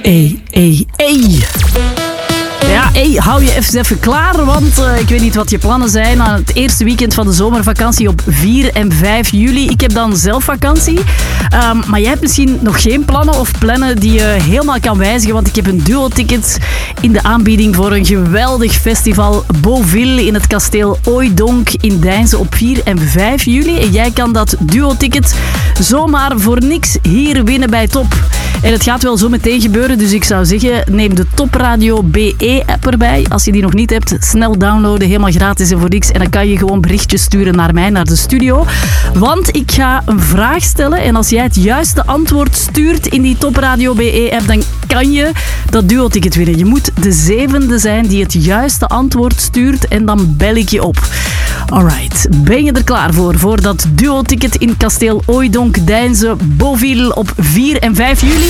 Ja, hou je even klaar, want ik weet niet wat je plannen zijn aan het eerste weekend van de zomervakantie op 4 en 5 juli. Ik heb dan zelf vakantie, maar jij hebt misschien nog geen plannen of plannen die je helemaal kan wijzigen, want ik heb een duo-ticket in de aanbieding voor een geweldig festival Beauville in het kasteel Ooidonk in Deinze op 4 en 5 juli. En jij kan dat duo-ticket zomaar voor niks hier winnen bij Top. En het gaat wel zo meteen gebeuren, dus ik zou zeggen, neem de Top Radio BE-app erbij. Als je die nog niet hebt, snel downloaden, helemaal gratis en voor niks. En dan kan je gewoon berichtjes sturen naar mij, naar de studio. Want ik ga een vraag stellen en als jij het juiste antwoord stuurt in die Top Radio BE-app, dan kan je dat duo-ticket winnen. Je moet de 7e zijn die het juiste antwoord stuurt en dan bel ik je op. Alright, ben je er klaar voor dat duo-ticket in kasteel Ooidonk, Deinze, Beauville op 4 en 5 juli?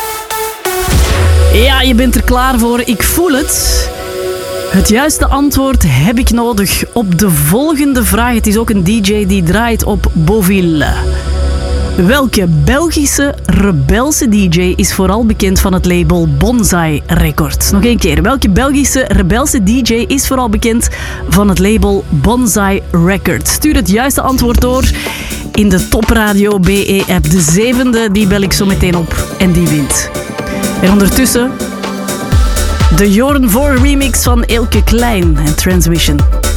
Ja, je bent er klaar voor. Ik voel het. Het juiste antwoord heb ik nodig op de volgende vraag. Het is ook een DJ die draait op Beauville. Welke Belgische rebelse DJ is vooral bekend van het label Bonsai Records? Nog één keer. Welke Belgische rebelse DJ is vooral bekend van het label Bonsai Records? Stuur het juiste antwoord door in de Top Radio BE-app. De 7e, die bel ik zo meteen op en die wint. En ondertussen de Jorn 4 remix van Elke Klein en Transmission.